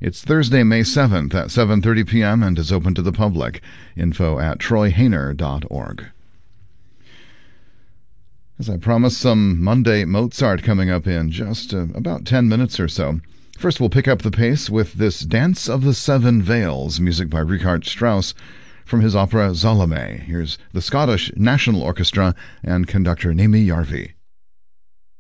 It's Thursday, May 7th at 7:30 p.m. and is open to the public. Info at troyhainer.org. As I promised, some Monday Mozart coming up in just about 10 minutes or so. First, we'll pick up the pace with this Dance of the Seven Veils, music by Richard Strauss from his opera Salome. Here's the Scottish National Orchestra and conductor Naomi Jarvi.